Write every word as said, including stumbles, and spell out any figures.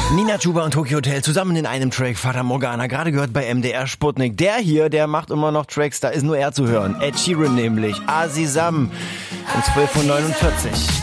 Nina Chuba und Tokyo Hotel zusammen in einem Track. Fata Morgana, gerade gehört bei M D R Sputnik. Der hier, der macht immer noch Tracks, da ist nur er zu hören. Ed Sheeran nämlich. Azizam um zwölf Uhr neunundvierzig.